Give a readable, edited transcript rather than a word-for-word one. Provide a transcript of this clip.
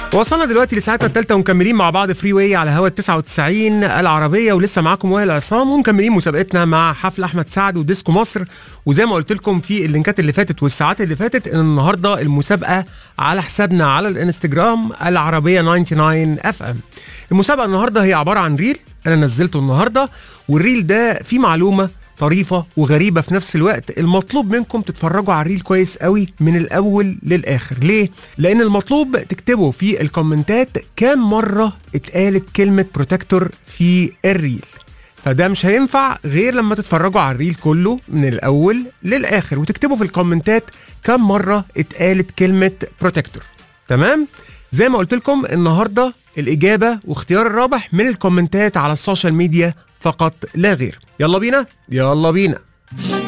وصلنا دلوقتي لساعتنا الثالثة ومكملين مع بعض فري واي على هوا 99 العربية، ولسه معاكم وائل عصام ومكملين مسابقتنا مع حفل أحمد سعد وديسكو مصر. وزي ما قلت لكم في اللينكات اللي فاتت والساعات اللي فاتت ان النهارده المسابقة على حسابنا على الانستجرام العربية 99 FM. المسابقة النهارده هي عبارة عن ريل انا نزلته النهارده، والريل ده فيه معلومة طريفة وغريبة في نفس الوقت. المطلوب منكم تتفرجوا على الريل كويس قوي من الأول للآخر. ليه؟ لأن المطلوب تكتبوا في الكومنتات كام مرة اتقالت كلمة بروتكتور في الريل، فده مش هينفع غير لما تتفرجوا على الريل كله من الأول للآخر وتكتبوا في الكومنتات كام مرة اتقالت كلمة بروتكتور. تمام؟ زي ما قلت لكم النهاردة الإجابة واختيار الرابح من الكومنتات على السوشيال ميديا فقط لا غير. يلا بينا يلا بينا.